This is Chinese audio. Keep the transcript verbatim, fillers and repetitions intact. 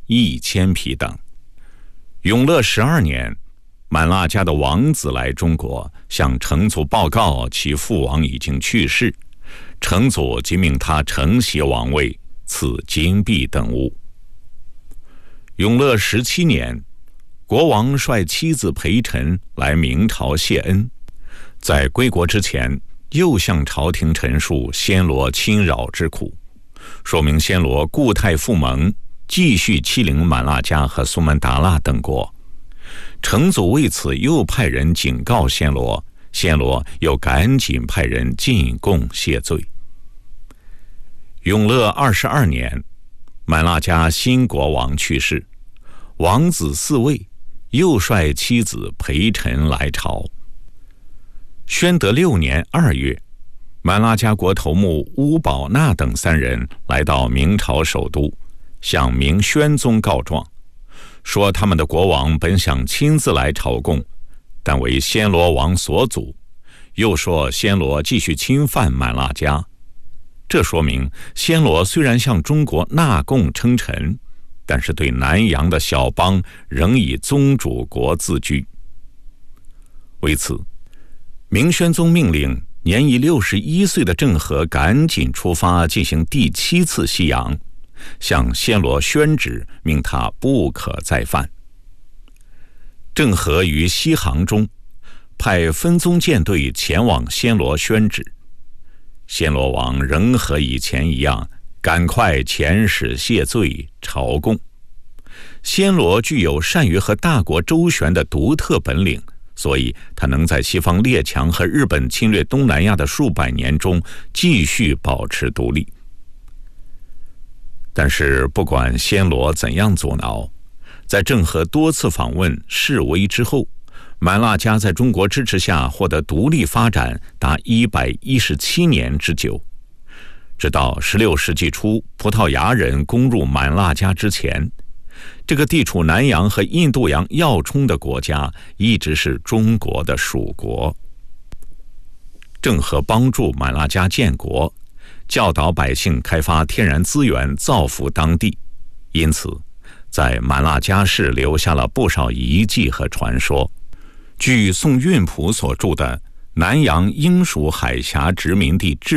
一千匹等。永乐十二年，满剌迦的王子来中国，向成祖报告其父王已经去世，成祖即命他承袭王位，赐金币等物。永乐十七年，国王率妻子陪臣来明朝谢恩，在归国之前，又向朝廷陈述暹罗侵扰之苦，说明暹罗固态复萌，继续欺凌满剌迦和苏门答腊等国。成祖为此又派人警告暹罗，暹罗又赶紧派人进贡谢罪。永乐二十二年，满剌迦新国王去世，王子嗣位，又率妻子陪臣来朝。宣德六年二月，满剌迦国头目乌宝纳等三人来到明朝首都，向明宣宗告状，说他们的国王本想亲自来朝贡，但为暹罗王所阻，又说暹罗继续侵犯满剌迦。这说明暹罗虽然向中国纳贡称臣，但是对南洋的小邦仍以宗主国自居。为此，明宣宗命令年已六十一岁的郑和赶紧出发进行第七次西洋，向暹罗宣旨，命他不可再犯。郑和于西航中派分宗舰队前往暹罗宣旨，暹罗王仍和以前一样，赶快遣使谢罪朝贡。暹罗具有善于和大国周旋的独特本领，所以他能在西方列强和日本侵略东南亚的数百年中继续保持独立。但是不管暹罗怎样阻挠，在郑和多次访问示威之后，满剌迦在中国支持下获得独立发展达一百一十七年之久。直到十六世纪初葡萄牙人攻入满剌迦之前，这个地处南洋和印度洋要冲的国家一直是中国的属国。郑和帮助满剌迦建国，教导百姓开发天然资源，造福当地，因此在满剌迦市留下了不少遗迹和传说。据宋运璞所著的《南洋英属海峡殖民地志》